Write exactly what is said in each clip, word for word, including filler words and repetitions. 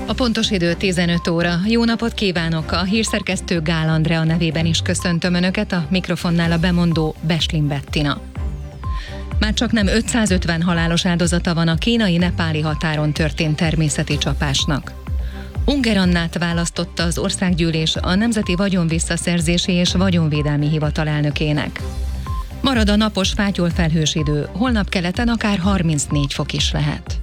A pontos idő tizenöt óra. Jó napot kívánok! A hírszerkesztő Gál Andrea nevében is köszöntöm Önöket, a mikrofonnál a bemondó Beslin Bettina. Már csak nem ötszázötven halálos áldozata van a kínai-nepáli határon történt természeti csapásnak. Unger Annát választotta az országgyűlés a Nemzeti Vagyonvisszaszerzési és Vagyonvédelmi Hivatal elnökének. Marad a napos fátyol-felhős idő, holnap keleten akár harmincnégy fok is lehet.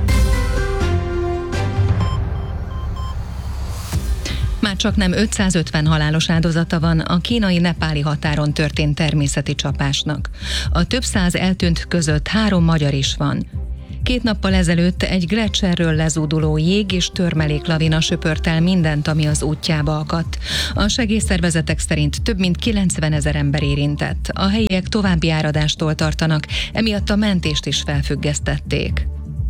Már csak nem ötszázötven halálos áldozata van a kínai-nepáli határon történt természeti csapásnak. A több száz eltűnt között három magyar is van. Két nappal ezelőtt egy gleccserről lezúduló jég és törmeléklavina söpört el mindent, ami az útjába akadt. A segélyszervezetek szerint több mint kilencvenezer ember érintett. A helyiek további áradástól tartanak, emiatt a mentést is felfüggesztették.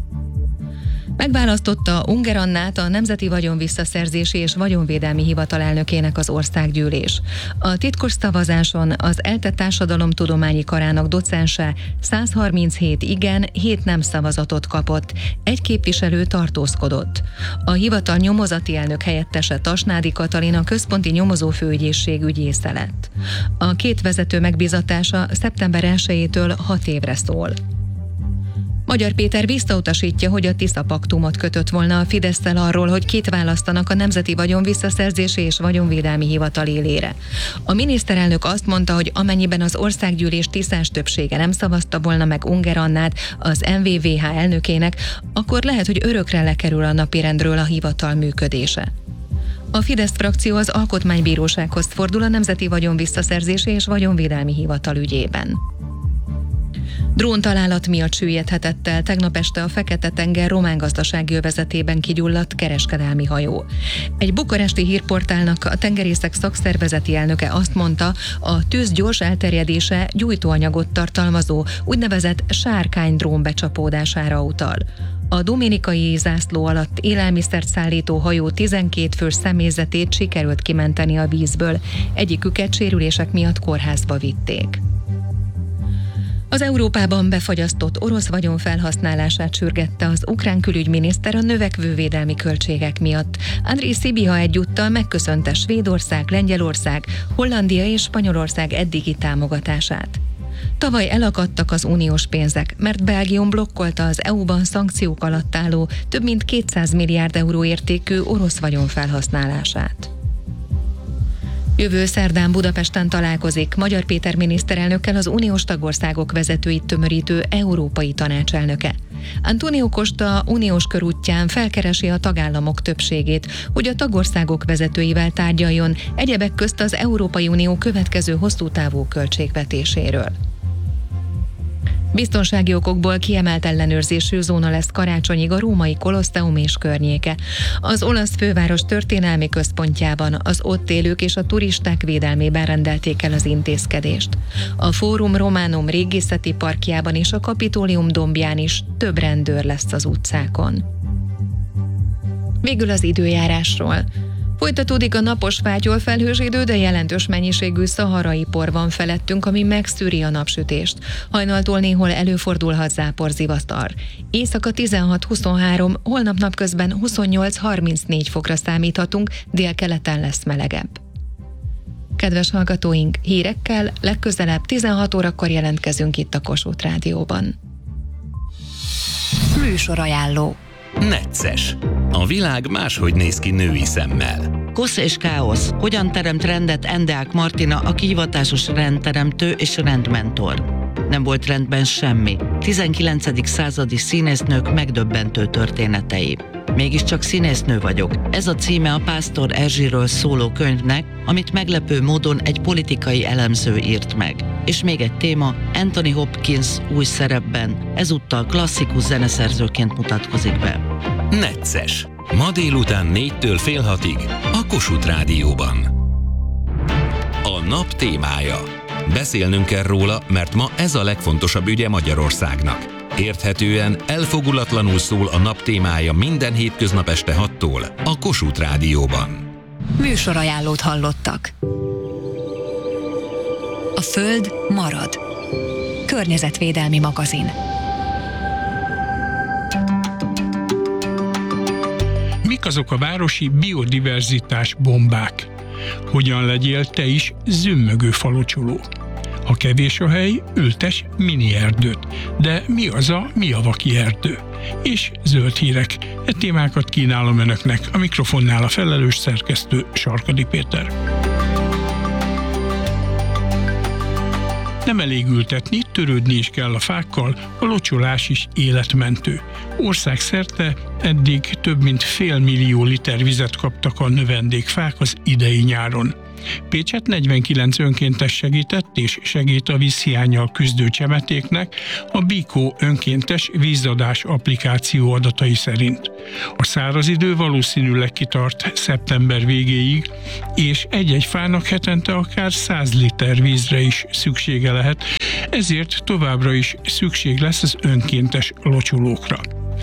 Megválasztotta Unger Annát a Nemzeti Vagyonvisszaszerzési és Vagyonvédelmi Hivatal elnökének az országgyűlés. A titkos szavazáson az ELTE Társadalomtudományi Karának docense száz harminchét igen, hét nem szavazatot kapott, egy képviselő tartózkodott. A hivatal nyomozati elnök helyettese Tasnádi Katalin a központi nyomozófőügyészség ügyésze lett. A két vezető megbízatása szeptember elsejétől hat évre szól. Magyar Péter visszautasítja, hogy a Tisza paktumot kötött volna a Fidesszel arról, hogy kit választanak a Nemzeti Vagyonvisszaszerzési és Vagyonvédelmi Hivatal élére. A miniszterelnök azt mondta, hogy amennyiben az országgyűlés tisztás többsége nem szavazta volna meg Unger Annát az em vé vé há elnökének, akkor lehet, hogy örökre lekerül a napirendről a hivatal működése. A Fidesz frakció az Alkotmánybírósághoz fordul a Nemzeti Vagyonvisszaszerzési és Vagyonvédelmi Hivatal ügyében. Dróntalálat miatt süllyedhetett el tegnap este a Fekete-tenger román gazdasági övezetében kigyulladt kereskedelmi hajó. Egy bukaresti hírportálnak a tengerészek szakszervezeti elnöke azt mondta, a tűz gyors elterjedése gyújtóanyagot tartalmazó úgynevezett sárkány drón becsapódására utal. A dominikai zászló alatt élelmiszert szállító hajó tizenkét fős személyzetét sikerült kimenteni a vízből, egyiküket sérülések miatt kórházba vitték. Az Európában befagyasztott orosz vagyon felhasználását sürgette az ukrán külügyminiszter a növekvő védelmi költségek miatt. Andrej Sibiha egyúttal megköszönte Svédország, Lengyelország, Hollandia és Spanyolország eddigi támogatását. Tavaly elakadtak az uniós pénzek, mert Belgium blokkolta az é u-ban szankciók alatt álló több mint kétszáz milliárd euró értékű orosz vagyon felhasználását. Jövő szerdán Budapesten találkozik Magyar Péter miniszterelnökkel az uniós tagországok vezetőit tömörítő Európai Tanács elnöke. Antonio Costa uniós körútján felkeresi a tagállamok többségét, hogy a tagországok vezetőivel tárgyaljon, egyebek közt az Európai Unió következő hosszútávú költségvetéséről. Biztonsági okokból kiemelt ellenőrzésű zóna lesz karácsonyig a római Kolosseum és környéke. Az olasz főváros történelmi központjában az ott élők és a turisták védelmében rendelték el az intézkedést. A Fórum Romanum régészeti parkjában és a Kapitólium dombján is több rendőr lesz az utcákon. Végül az időjárásról. Folytatódik a napos fátyol-felhős idő, de jelentős mennyiségű szaharai por van felettünk, ami megszűri a napsütést. Hajnaltól néhol előfordulhat záporzivatar. Éjszaka tizenhat-huszonhárom, holnap napközben huszonnyolc-harmincnégy fokra számíthatunk, délkeleten lesz melegebb. Kedves hallgatóink, hírekkel legközelebb tizenhat órakor jelentkezünk itt a Kossuth Rádióban. Műsorajánló. Necces. A világ máshogy néz ki női szemmel. Kosz és káosz. Hogyan teremt rendet Endeák Martina, aki hivatásos rendteremtő és rendmentor? Nem volt rendben semmi. tizenkilencedik századi színésznők megdöbbentő történetei. Mégiscsak színésznő vagyok. Ez a címe a Pásztor Erzsiről szóló könyvnek, amit meglepő módon egy politikai elemző írt meg. És még egy téma, Anthony Hopkins új szerepben, ezúttal klasszikus zeneszerzőként mutatkozik be. Necces. Ma délután négytől fél hatig a Kossuth Rádióban. A nap témája. Beszélnünk kell róla, mert ma ez a legfontosabb ügye Magyarországnak. Érthetően, elfogulatlanul szól a nap témája minden hétköznap este hattól a Kossuth Rádióban. Műsorajánlót hallottak. A Föld marad. Környezetvédelmi magazin. Mik azok a városi biodiverzitás bombák? Hogyan legyél te is zümmögő falocsoló? Ha kevés a hely, ültes mini erdőt. De mi az a miavaki erdő? És zöld hírek. E témákat kínálom önöknek, a mikrofonnál a felelős szerkesztő Sarkadi Péter. Nem elég ültetni, törődni is kell a fákkal, a locsolás is életmentő. Országszerte eddig több mint fél millió liter vizet kaptak a növendékfák az idei nyáron. Pécset negyvenkilenc önkéntes segített és segít a vízhiánnyal küzdő csemetéknek a Bikó önkéntes vízadás applikáció adatai szerint. A száraz idő valószínűleg kitart szeptember végéig, és egy-egy fának hetente akár száz liter vízre is szüksége lehet, ezért továbbra is szükség lesz az önkéntes locsolókra.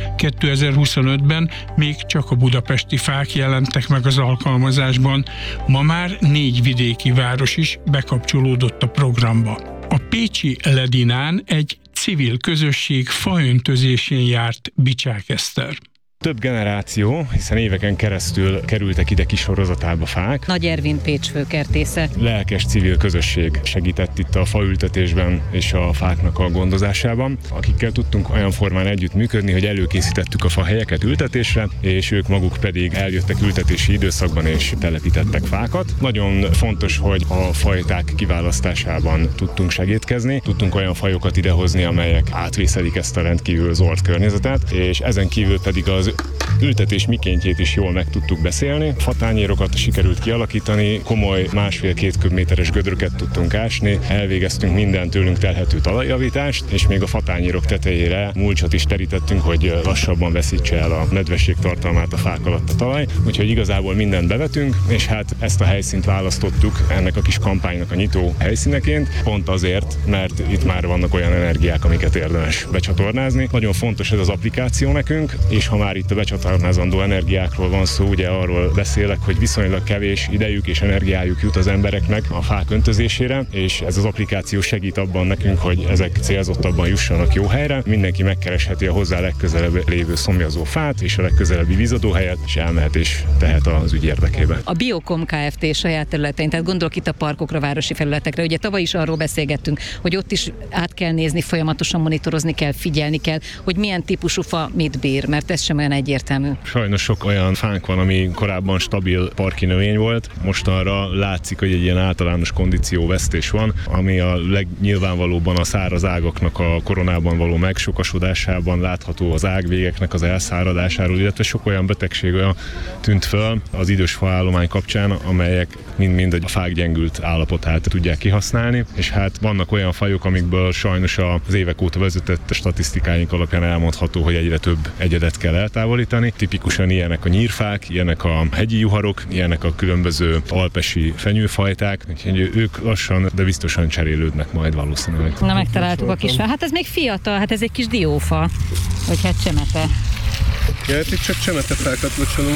kétezer-huszonötben még csak a budapesti fák jelentek meg az alkalmazásban, ma már négy vidéki város is bekapcsolódott a programba. A pécsi Ledinán egy civil közösség faöntözésén járt Bicsák Eszter. Több generáció, hiszen éveken keresztül kerültek ide kis sorozatába fák. Nagy Ervin Pécs főkertésze. Lelkes civil közösség segített itt a faültetésben és a fáknak a gondozásában, akikkel tudtunk olyan formán együtt működni, hogy előkészítettük a fahelyeket ültetésre, és ők maguk pedig eljöttek ültetési időszakban és telepítettek fákat. Nagyon fontos, hogy a fajták kiválasztásában tudtunk segítkezni, tudtunk olyan fajokat idehozni, amelyek átvészelik ezt a rendkívül zord környezetet, és ezen kívül pedig az ültetés mikéntjét is jól meg tudtuk beszélni. Fatányérokat sikerült kialakítani, komoly másfél-két köbméteres gödröket tudtunk ásni, elvégeztünk minden tőlünk telhető talajjavítást, és még a fatányérok tetejére mulcsot is terítettünk, hogy lassabban veszítse el a nedvesség tartalmát a fák alatt a talaj. Úgyhogy igazából mindent bevetünk, és hát ezt a helyszínt választottuk ennek a kis kampánynak a nyitó helyszíneként, pont azért, mert itt már vannak olyan energiák, amiket érdemes becsatornázni. Nagyon fontos ez az applikáció nekünk, és ha már itt a becsatornázandó energiákról van szó, ugye arról beszélek, hogy viszonylag kevés idejük és energiájuk jut az embereknek a fák öntözésére, és ez az applikáció segít abban nekünk, hogy ezek célzottabban jussanak jó helyre. Mindenki megkeresheti a hozzá legközelebb lévő szomjazó fát és a legközelebbi vízadóhelyet, és elmehet és tehet az ügy érdekében. A Biokom Kft. Saját területein, tehát gondolok itt a parkokra, városi felületekre. Ugye tavaly is arról beszélgettünk, hogy ott is át kell nézni, folyamatosan monitorozni kell, figyelni kell, hogy milyen típusú fa mit bír, mert ez sem olyan egyértelmű. Sajnos sok olyan fánk van, ami korábban stabil parki növény volt, mostanra látszik, hogy egy ilyen általános kondícióvesztés van, ami a legnyilvánvalóbban a száraz ágaknak a koronában való megsokasodásában látható, az ágvégeknek az elszáradásáról, illetve sok olyan betegség olyan tűnt föl az idős faállomány kapcsán, amelyek mind-mind a fák gyengült állapotát tudják kihasználni, és hát vannak olyan fajok, amikből sajnos az évek óta vezetett statisztikáink alapján elmondható, hogy egyre több egyedet kell eltávolítani. Tipikusan ilyenek a nyírfák, ilyenek a hegyi juharok, ilyenek a különböző alpesi fenyőfajták, úgyhogy ők lassan, de biztosan cserélődnek majd valószínűleg. Na, megtaláltuk a kis fa. Hát ez még fiatal, hát ez egy kis diófa, vagy hát csemete. Ja, hát itt csak csemetefákat locsolunk.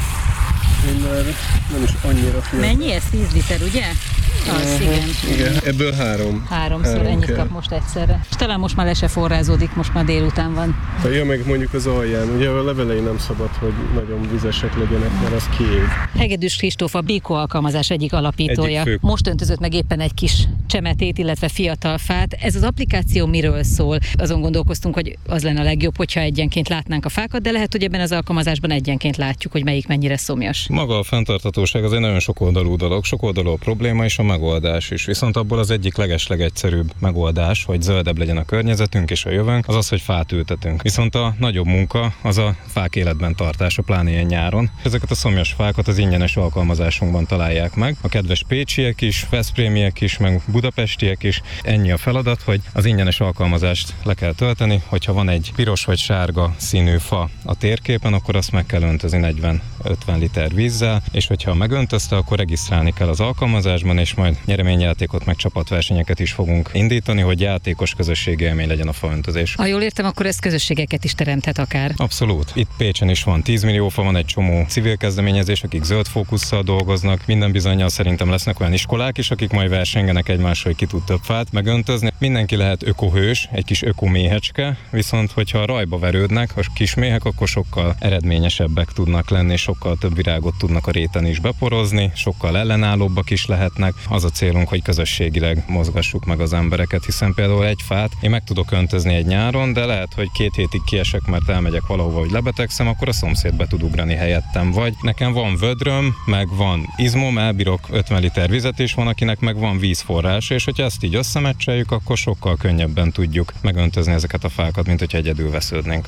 Én már nem is annyira fiatal. Mennyi ez? tíz liter, ugye? Az, uh-huh. igen. Igen, ebből három. Háromszor három ennyit kell. Kap most egyszerre. És talán most már le se forrázódik, most már délután van. Ja, meg mondjuk az alján. Ugye a levelei nem szabad, hogy nagyon vizesek legyenek, mert az kiég. Hegedűs Kristóf a Bikó alkalmazás egyik alapítója. Egyik most öntözött meg éppen egy kis csemetét, illetve fiatal fát. Ez az applikáció miről szól? Azon gondolkoztunk, hogy az lenne a legjobb, hogyha egyenként látnánk a fákat, de lehet, hogy ebben az alkalmazásban egyenként látjuk, hogy melyik mennyire szomjas. Maga a fenntarthatóság az egy nagyon sokoldalú dolog, sokoldalú a probléma és a megoldás is. Viszont abból az egyik legeslegegyszerűbb megoldás, hogy zöldebb legyen a környezetünk és a jövőnk, az az, hogy fát ültetünk. Viszont a nagyobb munka az a fák életben tartása, pláne ilyen nyáron. Ezeket a szomjas fákat az ingyenes alkalmazásunkban találják meg. A kedves pécsiek is, veszprémiek is, meg budapestiek is. Ennyi a feladat, hogy az ingyenes alkalmazást le kell tölteni, hogyha van egy piros vagy sárga színű fa a térképen, akkor azt meg kell öntözni negyven-ötven liter vízzel, és hogyha megöntözte, akkor regisztrálni kell az alkalmazásban, és majd nyereményjátékot, meg csapatversenyeket is fogunk indítani, hogy játékos közösségi élmény legyen a faöntözés. Ha jól értem, akkor ez közösségeket is teremthet akár. Abszolút. Itt Pécsen is van tíz millió fa, van egy csomó civil kezdeményezés, akik zöld fókusszal dolgoznak. Minden bizonnyal szerintem lesznek olyan iskolák is, akik majd versengenek egymással, hogy ki tud több fát megöntözni. Mindenki lehet ökohős, egy kis ökoméhecske, viszont hogyha rajba verődnek a kis méhek, akkor sokkal eredményesebbek tudnak lenni, sokkal több virágot tudnak a réten is beporozni, sokkal ellenállóbbak is lehetnek. Az a célunk, hogy közösségileg mozgassuk meg az embereket, hiszen például egy fát én meg tudok öntözni egy nyáron, de lehet, hogy két hétig kiesek, mert elmegyek valahova, hogy lebetegszem, akkor a szomszéd be tud ugrani helyettem. Vagy nekem van vödröm, meg van izmom, elbírok ötven liter vizet, és van, akinek meg van vízforrás, és hogyha ezt így összemecseljük, akkor sokkal könnyebben tudjuk megöntözni ezeket a fákat, mint hogyha egyedül vesződnénk.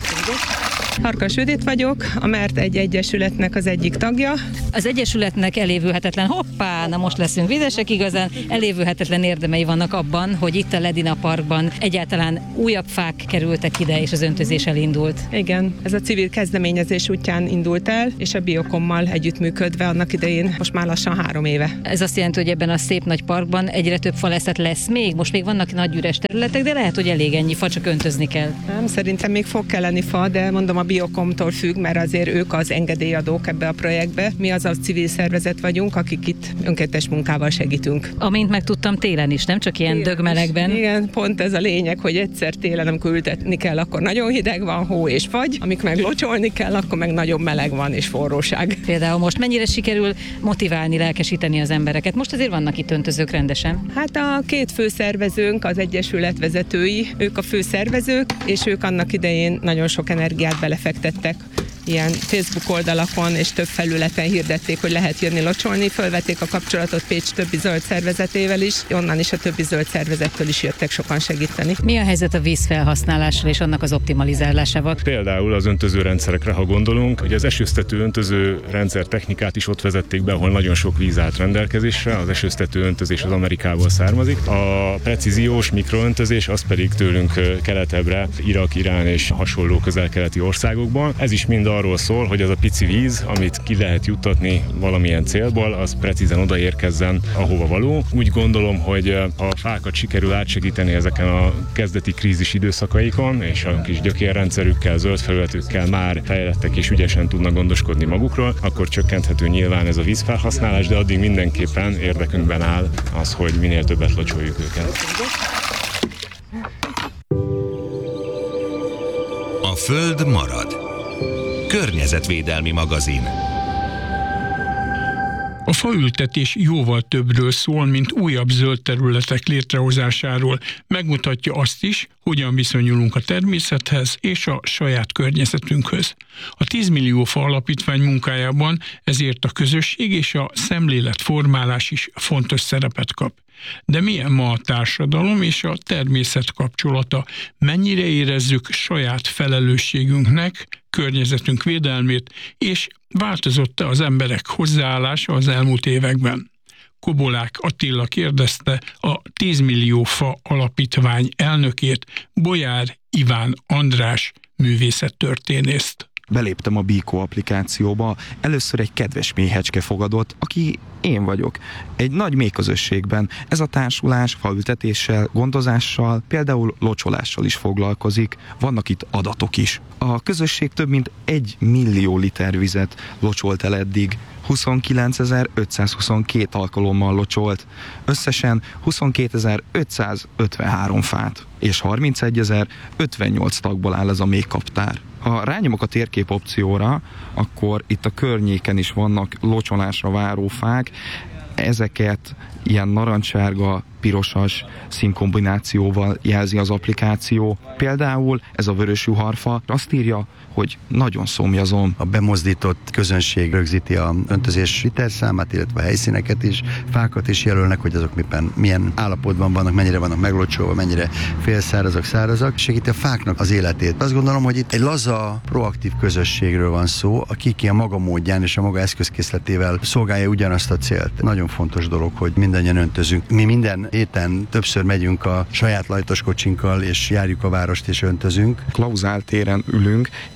Farkas Judit vagyok, a Mert egy egyesületnek az egyik tagja. Az egyesületnek elévülhetetlen, hoppá, na most leszünk vizesek igazán, elévülhetetlen érdemei vannak abban, hogy itt a Ledina Parkban egyáltalán újabb fák kerültek ide, és az öntözés elindult. Igen, ez a civil kezdeményezés útján indult el, és a Biokommal együttműködve annak idején most már lassan három éve. Ez azt jelenti, hogy ebben a szép nagy parkban egyre több faleszet lesz még, most még vannak nagy üres területek, de lehet, hogy elég ennyi fa, csak öntözni kell. Nem, szerintem még fog kelleni fa, de mondom, a Biokomtól függ, mert azért ők az engedélyadók ebbe a projektbe. Mi az a civil szervezet vagyunk, akik itt önkéntes munkával segítünk. Amint megtudtam, télen is, nem csak ilyen télen dögmelegben. Is. Igen, pont ez a lényeg, hogy egyszer télen, amikor ültetni kell, akkor nagyon hideg van, hó és fagy, amik meg locsolni kell, akkor meg nagyon meleg van és forróság. Például most mennyire sikerül motiválni, lelkesíteni az embereket? Most azért vannak itt öntözők rendesen. Hát a két főszervezőnk, az egyesület vezetői, ők a főszervezők, és ők annak idején nagyon sok energiát belefektettek. Ilyen Facebook oldalakon és több felületen hirdették, hogy lehet jönni locsolni, fölvették a kapcsolatot Pécs többi zöld szervezetével is, onnan is a többi zöld szervezettől is jöttek sokan segíteni. Mi a helyzet a vízfelhasználással és annak az optimalizálásával? Például az öntözőrendszerekre, ha gondolunk, hogy az esőztető öntöző rendszer technikát is ott vezették be, ahol nagyon sok víz állt rendelkezésre, az esőztető öntözés az Amerikából származik. A precíziós mikroöntözés az pedig tőlünk keletebbre, Irak, Irán és hasonló közel-keleti országokban. Ez is mind arról szól, hogy az a pici víz, amit ki lehet juttatni valamilyen célból, az precízen odaérkezzen, ahova való. Úgy gondolom, hogy a fákat sikerül átsegíteni ezeken a kezdeti krízis időszakaikon, és a kis gyökérrendszerükkel, zöld felületükkel már fejlettek és ügyesen tudnak gondoskodni magukról, akkor csökkenthető nyilván ez a vízfelhasználás, de addig mindenképpen érdekünkben áll az, hogy minél többet locsoljuk őket. A Föld marad. Környezetvédelmi magazin. A faültetés jóval többről szól, mint újabb zöld területek létrehozásáról. Megmutatja azt is, hogyan viszonyulunk a természethez és a saját környezetünkhöz. A tíz millió fa alapítvány munkájában ezért a közösség és a szemléletformálás is fontos szerepet kap. De milyen ma a társadalom és a természet kapcsolata? Mennyire érezzük saját felelősségünknek környezetünk védelmét, és változott-e az emberek hozzáállása az elmúlt években? Kobolák Attila kérdezte a tíz millió fa alapítvány elnökét, Bolyár Iván András művészettörténészt. Beléptem a Biko applikációba, először egy kedves méhecske fogadott, aki én vagyok. Egy nagy méhközösségben ez a társulás faültetéssel, gondozással, például locsolással is foglalkozik, vannak itt adatok is. A közösség több mint egy millió liter vizet locsolt el eddig, huszonkilencezer-ötszázhuszonkettő alkalommal locsolt, összesen huszonkétezer-ötszázötvenhárom fát, és harmincegyezer-ötvennyolc tagból áll ez a méhkaptár. Ha rányomok a térkép opcióra, akkor itt a környéken is vannak locsolásra váró fák, ezeket ilyen narancssárga, pirosas színkombinációval jelzi az applikáció. Például ez a vörösjuharfa azt írja, hogy nagyon szomjazom. A bemozdított közönség rögzíti a öntözés literszámát, illetve a helyszíneket is, fákat is jelölnek, hogy azok miben, milyen állapotban vannak, mennyire vannak meglocsolva, mennyire félszárazak, szárazak. Segíti a fáknak az életét. Azt gondolom, hogy itt egy laza, proaktív közösségről van szó, aki ki a maga módján és a maga eszközkészletével szolgálja ugyanazt a célt. Nagyon fontos dolog, hogy mindannyian öntözünk. Mi minden héten többször megyünk a saját lajtos kocsinkkal, és járjuk a várost és öntözünk. Klauzál téren ülünk,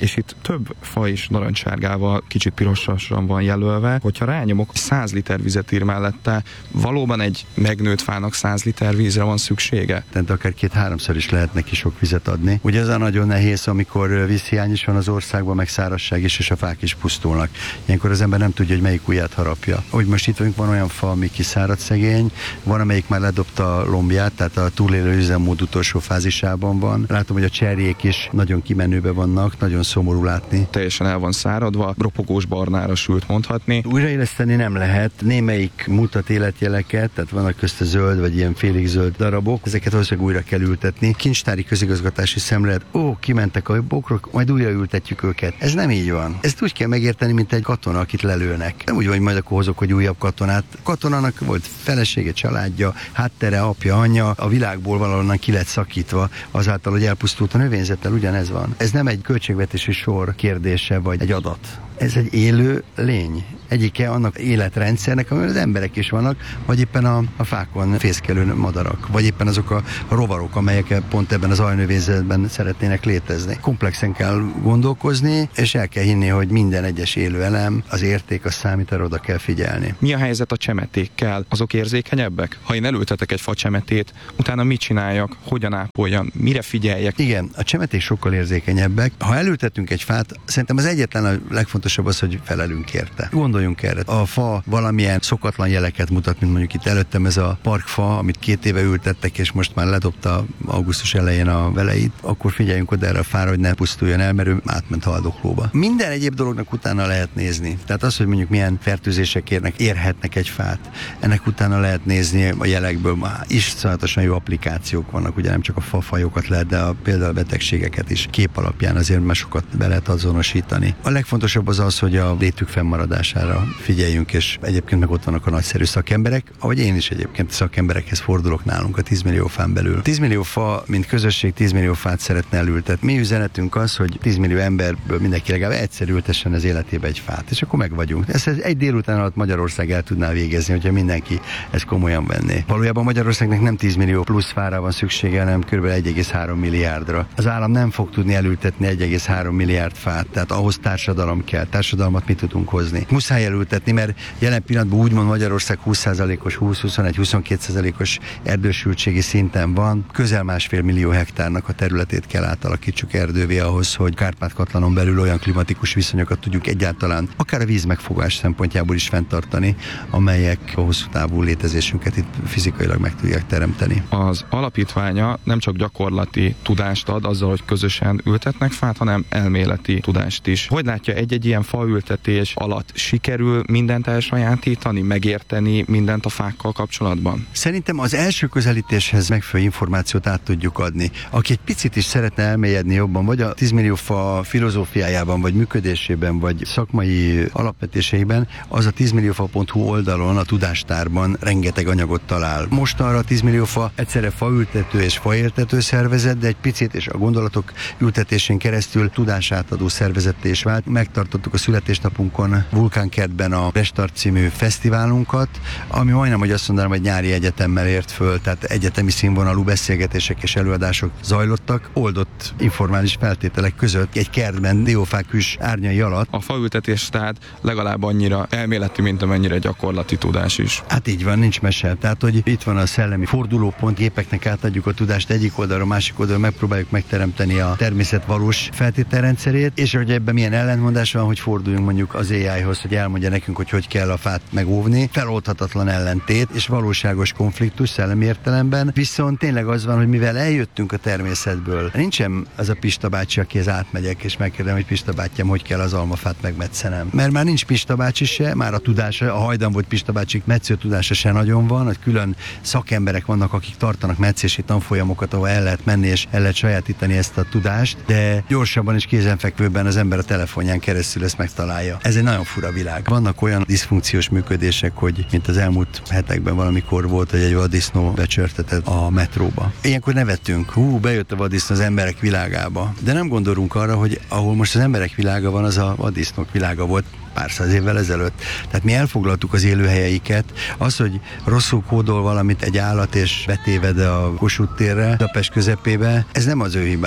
és itt több fa is narancssárgával, kicsit pirosan van jelölve. Hogyha rányomok, száz liter vizet ír mellette, valóban egy megnőtt fának száz liter vízre van szüksége? Tehát akár két-háromszor is lehet neki sok vizet adni. Ugye ez a nagyon nehéz, amikor vízhiány is van az országban, meg szárazság is, és a fák is pusztulnak. Ilyenkor az ember nem tudja, hogy melyik ujját harapja. Úgy most itt vagyunk, van olyan fa, ami kiszárad szegény, van, amelyik már ledobta a lombját, tehát a túlélő üzemmód utolsó fázisában van. Látom, hogy a cserjék is nagyon kimenőbe vannak, nagyon szomorú látni. Teljesen el van száradva, ropogós barnára sült mondhatni. Újraéleszteni nem lehet, némelyik mutat életjeleket, tehát vannak közt a zöld vagy ilyen félig zöld darabok, ezeket valószínűleg újra kell ültetni. Kincstári közigazgatási szemlélet, ó, kimentek a bokrok, majd újra ültetjük őket. Ez nem így van. Ezt úgy kell megérteni, mint egy katona, akit lelőnek. Nem úgy van, hogy majd akkor hozok, hogy újabb katonát. A katonának volt felesége, családja, háttere, apja, anyja, a világból valahonnan ki lett szakítva azáltal, hogy elpusztult a növényzettel, ugyanez van. Ez nem egy költségvetési sor kérdése, vagy egy adat. Ez egy élő lény. Egyike annak életrendszernek, amiben az emberek is vannak, vagy éppen a, a fákon fészkelő madarak, vagy éppen azok a rovarok, amelyek pont ebben az alnövényzetben szeretnének létezni. Komplexen kell gondolkozni, és el kell hinni, hogy minden egyes élő elem, az érték, a számít, arra oda kell figyelni. Mi a helyzet a csemetékkel? Azok érzékenyebbek? Ha én elültetek egy facsemetét, utána mit csináljak? Hogyan ápoljam? Mire figyeljek? Igen, a csemeték sokkal érzékenyebbek. Ha elültetünk egy fát, szerintem az egyetlen a legfontosabb az, hogy felelünk érte. Gondoljunk erre. A fa valamilyen szokatlan jeleket mutat, mint mondjuk itt előttem ez a parkfa, amit két éve ültettek, és most már ledobta augusztus elején a veleit, akkor figyeljünk oda erre a fára, hogy ne pusztuljon el, mert ő átment haldoklóba. Minden egyéb dolognak utána lehet nézni. Tehát az, hogy mondjuk milyen fertőzések érnek, érhetnek egy fát, ennek utána lehet nézni a jelekből. Már iszonyatosan jó applikációk vannak, ugye nem csak a fafajokat lehet, de a például a betegségeket is kép alapján azért már sokat be lehet azonosítani. A legfontosabb az az, hogy a létük fennmaradására figyeljünk, és egyébként meg ott vannak a nagyszerű szakemberek, ahogy én is egyébként szakemberekhez fordulok nálunk a tíz millió fán belül. tíz millió fa, mint közösség tíz millió fát szeretne elültetni. Mi üzenetünk az, hogy tíz millió emberből mindenki legalább egyszer ültessen az életébe egy fát, és akkor meg vagyunk. Ezt egy délután alatt Magyarország el tudná végezni, hogyha mindenki ezt komolyan venné. Valójában Magyarországnak nem tíz millió plusz fára van szüksége, hanem kb. egy egész három milliárdra. Az állam nem fog tudni elültetni egy egész három milliárd fát, tehát ahhoz társadalom kell. Társadalmat mi tudunk hozni. Muszáj elültetni, mert jelen pillanatban úgymond Magyarország húsz százalékos, húsz-huszonegy-huszonkettő százalékos erdősültségi szinten van. Közel másfél millió hektárnak a területét kell átalakítsuk erdővé ahhoz, hogy Kárpát-Katlanon belül olyan klimatikus viszonyokat tudjuk egyáltalán akár a vízmegfogás szempontjából is fenntartani, amelyek a hosszú távú létezésünket itt fizikailag meg tudják teremteni. Az alapítványa nem csak gyakorlati tudást ad azzal, hogy közösen ültetnek fát, hanem elméleti tudást is. Hogy látja, egy-egy ilyen faültetés alatt sikerül mindent elsajátítani, megérteni mindent a fákkal kapcsolatban? Szerintem az első közelítéshez megfelelő információt át tudjuk adni. Aki egy picit is szeretne elmélyedni jobban, vagy a tíz millió fa filozófiájában, vagy működésében, vagy szakmai alapvetéseiben, az a tíz millió fa pont hu oldalon, a tudástárban rengeteg anyagot talál. Most arra a tíz millió fa egyszerre faültető és faértető szervezet, de egy picit és a gondolatok ültetésén keresztül tudásátadó szervezetté is vált. Megtartottuk a születésnapunkon Vulkánkertben a Restart című fesztiválunkat, ami majdnem, hogy azt mondanám, hogy nyári egyetemmel ért föl, tehát egyetemi színvonalú beszélgetések és előadások zajlottak, oldott informális feltételek között egy kertben, diófákűs árnyai alatt. A faültetés tehát legalább annyira elméleti, mint amennyire gyakorlati tudás is. Hát így van, nincs mese. Tehát, hogy itt van a szellemi fordulópont, gépeknek átadjuk a tudást egyik oldalra, másik oldalra, megpróbáljuk megteremteni a természet valós feltételrendszerét, és hogy ebben milyen ellentmondás van, hogy forduljunk mondjuk az á i-hoz, hogy elmondja nekünk, hogy hogy kell a fát megóvni. Feloldhatatlan ellentét és valóságos konfliktus szellemi értelemben. Viszont tényleg az van, hogy mivel eljöttünk a természetből, nincsen az a Pista bácsi, akihez átmegyek, és megkérdem, hogy Pista bátyám, hogy kell az almafát megmetszenem. Mert már nincs Pista bácsi se, már a tudása, a hajdan volt Pista bácsik metsző tudása se nagyon van, hogy külön szakemberek vannak, akik tartanak metszési tanfolyamokat, ahol el lehet menni és el lehet sajátítani ezt a tudást, de gyorsabban és kézenfekvőbben az ember a telefonján keresztül ezt megtalálja. Ez egy nagyon fura világ. Vannak olyan diszfunkciós működések, hogy mint az elmúlt hetekben valamikor volt, hogy egy vaddisznó becsörtetett a metróba. Ilyenkor nevettünk, hú, bejött a vaddisznó az emberek világába. De nem gondolunk arra, hogy ahol most az emberek világa van, az a vaddisznók világa volt pár száz évvel ezelőtt. Tehát mi elfoglaltuk az élőhelyeiket. Az, hogy rosszul kódol valamit egy állat és betéved a Kossuth térre, Budapest közepébe, ez nem az ő hibája.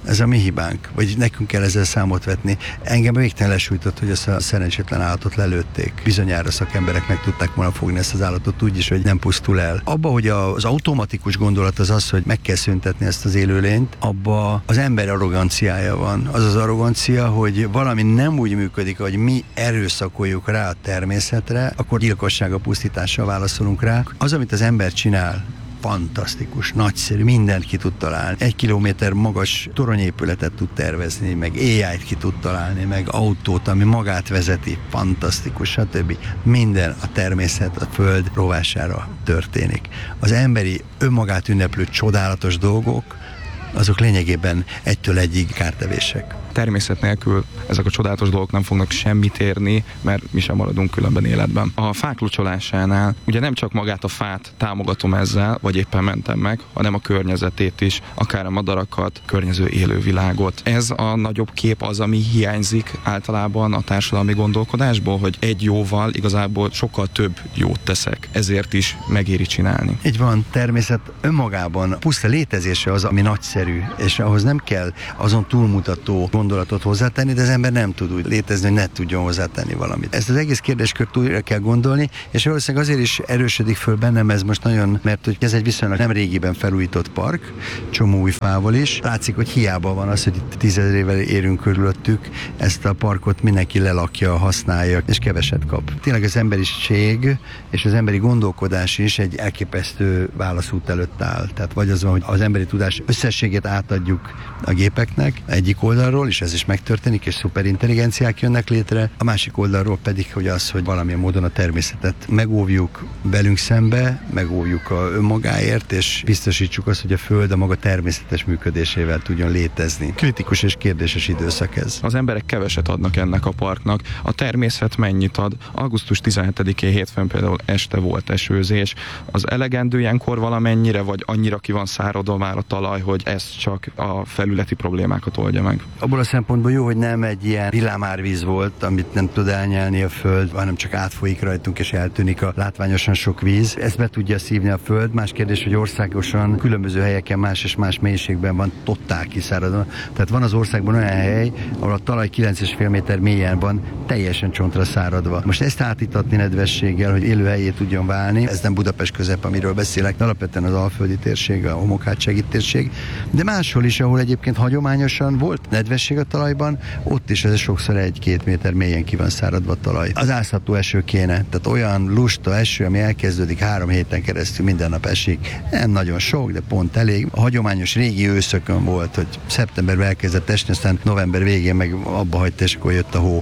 Ez a mi hibánk, vagy nekünk kell ezzel számot vetni. Engem végtelen lesújtott, hogy ezt a szerencsétlen állatot lelőtték. Bizonyára szakemberek meg tudták volna fogni ezt az állatot úgy is, hogy nem pusztul el. Abba, hogy az automatikus gondolat az az, hogy meg kell szüntetni ezt az élőlényt, abba az ember arroganciája van. Az az arrogancia, hogy valami nem úgy működik, hogy mi erőszakoljuk rá a természetre, akkor gyilkossága, pusztítással válaszolunk rá. Az, amit az ember csinál, fantasztikus, nagyszerű, mindent ki tud találni. Egy kilométer magas toronyépületet tud tervezni, meg á í-t ki tud találni, meg autót, ami magát vezeti, fantasztikus, stb. Minden a természet, a föld rovására történik. Az emberi önmagát ünneplő csodálatos dolgok, azok lényegében egytől egyig kártevések. Természet nélkül ezek a csodálatos dolgok nem fognak semmit érni, mert mi sem maradunk különben életben. A fák locsolásánál ugye nem csak magát a fát támogatom ezzel, vagy éppen mentem meg, hanem a környezetét is, akár a madarakat, környező élővilágot. Ez a nagyobb kép az, ami hiányzik általában a társadalmi gondolkodásból, hogy egy jóval igazából sokkal több jót teszek. Ezért is megéri csinálni. Így van, természet önmagában puszta létezése az, ami nagyszerű, és ahhoz nem kell azon túlmutató gondolatot hozzátenni, de az ember nem tud úgy létezni, hogy ne tudjon hozzátenni valamit. Ezt az egész kérdéskört újra kell gondolni, és valószínűleg azért is erősödik föl bennem ez most nagyon, mert hogy ez egy viszonylag nem régiben felújított park, csomó új fával is. Látszik, hogy hiába van az, hogy itt tízezrével érünk körülöttük, ezt a parkot mindenki lelakja, használja, és keveset kap. Tényleg az emberiség és az emberi gondolkodás is egy elképesztő válaszút előtt áll. Tehát vagy az van, hogy az emberi tudás összességét átadjuk a gépeknek egyik oldalról, és ez is megtörténik, és szuperintelligenciák jönnek létre. A másik oldalról pedig, hogy az, hogy valamilyen módon a természetet megóvjuk velünk szembe, megóvjuk a önmagáért, és biztosítsuk azt, hogy a Föld a maga természetes működésével tudjon létezni. Kritikus és kérdéses időszak ez. Az emberek keveset adnak ennek a parknak. A természet mennyit ad? augusztus tizenhetedikén hétfőn például este volt esőzés. Az elegendő ilyenkor valamennyire, vagy annyira ki van száradva már a talaj, hogy ez csak a felületi problémákat oldja meg? Abból a szempontból jó, hogy nem egy ilyen villámárvíz volt, amit nem tud elnyelni a Föld, hanem csak átfolyik rajtunk és eltűnik a látványosan sok víz. Ezt be tudja szívni a Föld. Más kérdés, hogy országosan különböző helyeken más és más mélységben van totál kiszáradva. Tehát van az országban olyan hely, ahol a talaj kilenc egész öt méter mélyen van, teljesen csontra száradva. Most ezt átítatni nedvességgel, hogy élőhelyé tudjon válni, ez nem Budapest közep, amiről beszélek, de alapvetően az alföldi térség, a homokhátsági térség, de máshol is, ahol egyébként hagyományosan volt nedvesség a talajban, ott is ez sokszor egy-két méter mélyen ki van száradva a talaj. Az ázható eső kéne, tehát olyan lusta eső, ami elkezdődik három héten keresztül minden nap esik. Nem nagyon sok, de pont elég. A hagyományos régi őszökön volt, hogy szeptemberben elkezdett esni, aztán november végén meg abba hagyta, és akkor jött a hó.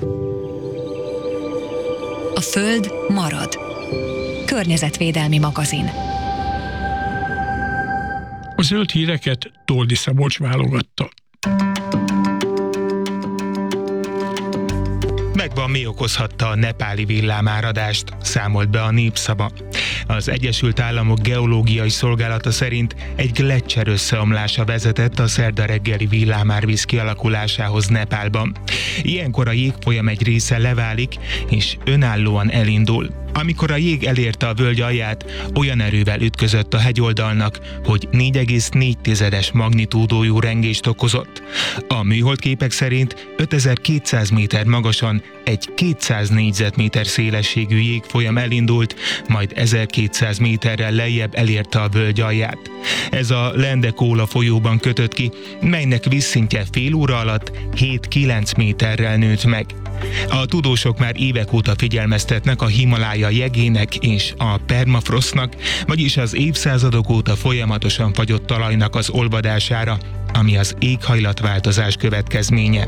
A Föld marad. Környezetvédelmi magazin. A zöld híreket Toldi Szabolcs válogatta. Megvan, mi okozhatta a nepáli villámáradást, számolt be a Népszava. Az Egyesült Államok Geológiai Szolgálata szerint egy gleccser összeomlása vezetett a szerda reggeli villámárvíz kialakulásához Nepálban. Ilyenkor a jégfolyam egy része leválik és önállóan elindul. Amikor a jég elérte a völgy alját, olyan erővel ütközött a hegyoldalnak, hogy négy egész négy magnitúdójú rengést okozott. A műholdképek szerint ötezer-kétszáz méter magasan egy kétszáz négyzetméter szélességű jégfolyam elindult, majd ezerkétszáz méterrel lejjebb elérte a völgy alját. Ez a Lendekóla folyóban kötött ki, melynek vízszintje fél óra alatt hét-kilenc méterrel nőtt meg. A tudósok már évek óta figyelmeztetnek a Himalája jegének és a permafrostnak, vagyis az évszázadok óta folyamatosan fagyott talajnak az olvadására, ami az éghajlatváltozás következménye.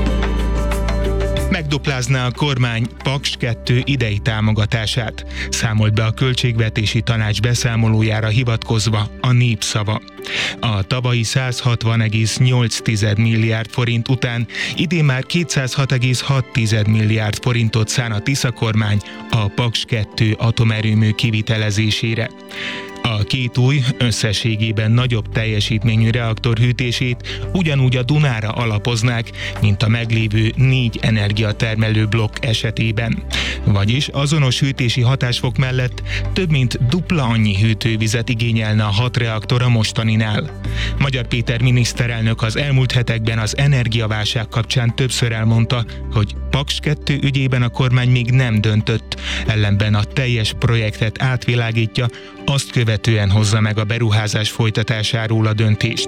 Megduplázná a kormány Paks kettő idei támogatását, számolt be a Költségvetési Tanács beszámolójára hivatkozva a Népszava. A tavalyi száz hatvan egész nyolc milliárd forint után idén már kétszázhat egész hat milliárd forintot szán a Tisza kormány a Paks kettő atomerőmű kivitelezésére. A két új, összességében nagyobb teljesítményű reaktor hűtését ugyanúgy a Dunára alapoznák, mint a meglévő négy energiatermelő blokk esetében. Vagyis azonos hűtési hatásfok mellett több mint dupla annyi hűtővizet igényelne a hat reaktor a mostaninál. Magyar Péter miniszterelnök az elmúlt hetekben az energiaválság kapcsán többször elmondta, hogy Paks kettő ügyében a kormány még nem döntött, ellenben a teljes projektet átvilágítja, azt követően hozza meg a beruházás folytatásáról a döntést.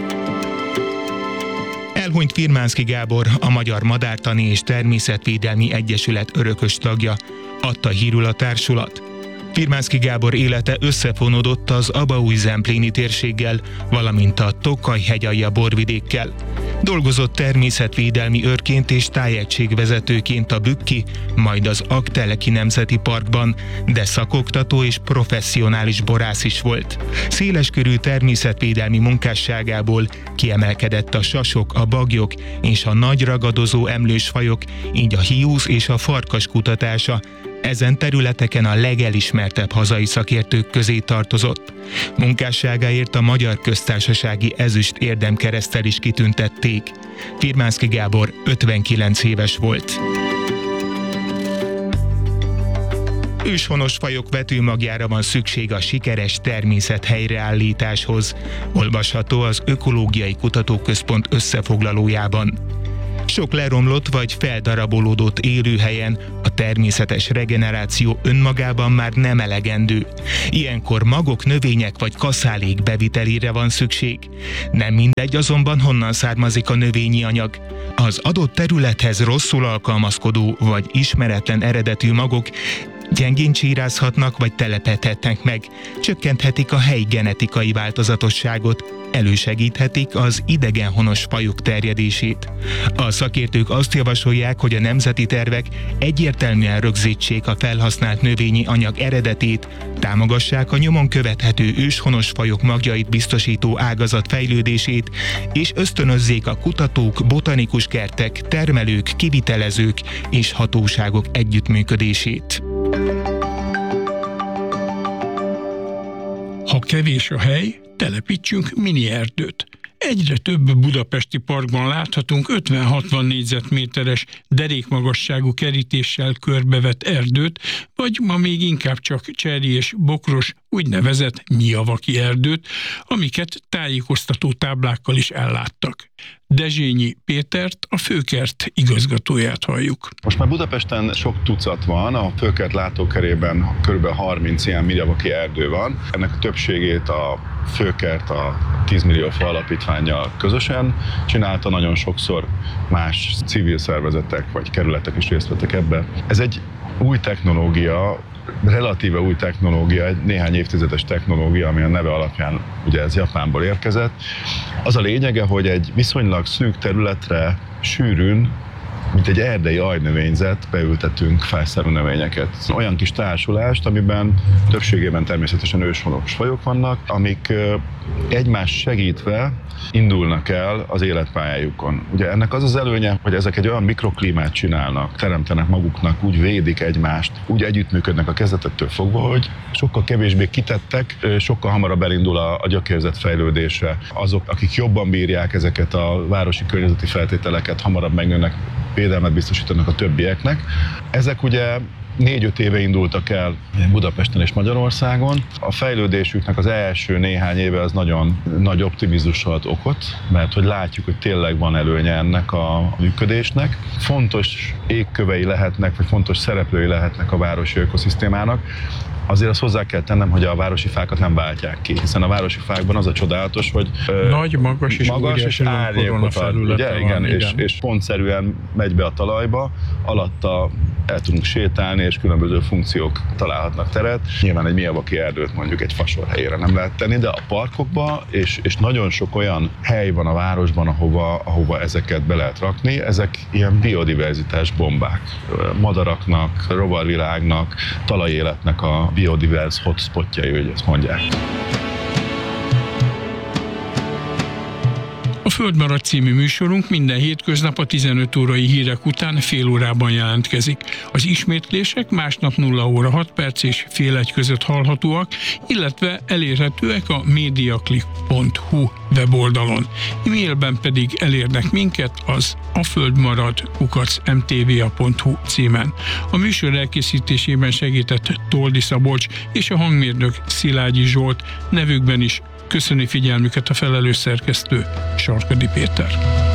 Elhunyt Firmánszky Gábor, a Magyar Madártani és Természetvédelmi Egyesület örökös tagja, adta hírül a társulat. Firmánszky Gábor élete összefonódott az abaúj-zempléni térséggel, valamint a Tokaj-hegyalja borvidékkel. Dolgozott természetvédelmi őrként és tájegységvezetőként a Bükki, majd az Aggteleki Nemzeti Parkban, de szakoktató és professzionális borász is volt. Széleskörű természetvédelmi munkásságából kiemelkedett a sasok, a baglyok és a nagy ragadozó emlős fajok, így a hiúz és a farkas kutatása. Ezen területeken a legelismertebb hazai szakértők közé tartozott. Munkásságáért a Magyar Köztársasági Ezüst Érdemkereszttel is kitüntették. Firmánszky Gábor ötvenkilenc éves volt. Őshonos fajok vetőmagjára van szükség a sikeres természet helyreállításhoz. Olvasható az Ökológiai Kutatóközpont összefoglalójában. Sok leromlott vagy feldarabolódott élőhelyen a természetes regeneráció önmagában már nem elegendő. Ilyenkor magok, növények vagy kaszálék bevitelére van szükség. Nem mindegy azonban, honnan származik a növényi anyag. Az adott területhez rosszul alkalmazkodó vagy ismeretlen eredetű magok gyengén csírázhatnak vagy telepedhetnek meg, csökkenthetik a helyi genetikai változatosságot, elősegíthetik az idegenhonos fajok terjedését. A szakértők azt javasolják, hogy a nemzeti tervek egyértelműen rögzítsék a felhasznált növényi anyag eredetét, támogassák a nyomon követhető őshonos fajok magjait biztosító ágazat fejlődését, és ösztönözzék a kutatók, botanikus kertek, termelők, kivitelezők és hatóságok együttműködését. Ha kevés a hely, telepítsünk mini erdőt. Egyre több budapesti parkban láthatunk ötven-hatvan négyzetméteres derékmagasságú kerítéssel körbevett erdőt, vagy ma még inkább csak cserjés, bokros, úgynevezett nyijavaki erdőt, amiket tájékoztató táblákkal is elláttak. Dezsényi Pétert, a Főkert igazgatóját halljuk. Most már Budapesten sok tucat van, a Főkert látókerében kb. harminc ilyen nyijavaki erdő van. Ennek a többségét a Főkert a tíz millió fa alapítvánnyal közösen csinálta, nagyon sokszor más civil szervezetek vagy kerületek is részt vettek ebbe. Ez egy új technológia, relatíve új technológia, egy néhány évtizedes technológia, ami a neve alapján ugye ez Japánból érkezett. Az a lényege, hogy egy viszonylag szűk területre sűrűn, mint egy erdei ajnövényzet, beültetünk fászerű növényeket. Olyan kis társulást, amiben többségében természetesen őshonos fajok vannak, amik egymást segítve indulnak el az életpályájukon. Ugye ennek az az előnye, hogy ezek egy olyan mikroklímát csinálnak, teremtenek maguknak, úgy védik egymást, úgy együttműködnek a kezdetettől fogva, hogy sokkal kevésbé kitettek, sokkal hamarabb elindul a, a gyökérzet fejlődése. Azok, akik jobban bírják ezeket a városi környezeti feltételeket, hamarabb megnőnek, védelmet biztosítanak a többieknek. Ezek ugye négy-öt éve indultak el Budapesten és Magyarországon. A fejlődésüknek az első néhány éve az nagyon nagy optimizmusra ad okot, mert hogy látjuk, hogy tényleg van előnye ennek a működésnek. Fontos égkövei lehetnek, vagy fontos szereplői lehetnek a városi ökoszisztémának. Azért azt hozzá kell tennem, hogy a városi fákat nem váltják ki, hiszen a városi fákban az a csodálatos, hogy nagy, magas és, magas és árnyékot ad, ugye? Igen, és, és pontszerűen megy be a talajba, alatta el tudunk sétálni, és különböző funkciók találhatnak teret. Nyilván egy nyijavaki erdőt mondjuk egy fasor helyére nem lehet tenni, de a parkokban, és, és nagyon sok olyan hely van a városban, ahova, ahova ezeket be lehet rakni, ezek ilyen biodiverzitás bombák. Madaraknak, rovarvilágnak, talajéletnek a biodiverz hotspotjai, hogy ezt mondják. A Földmarad című műsorunk minden hétköznap a tizenöt órai hírek után fél órában jelentkezik. Az ismétlések másnap nulla óra hat perc és fél egy között hallhatóak, illetve elérhetőek a mediaclick pont hu weboldalon. E-mailben pedig elérnek minket az aföldmarad kukac em té vé á pont hu címen. A műsor elkészítésében segített Toldi Szabolcs és a hangmérnök Szilágyi Zsolt, nevükben is köszöni figyelmüket a felelős szerkesztő Sarkadi Péter.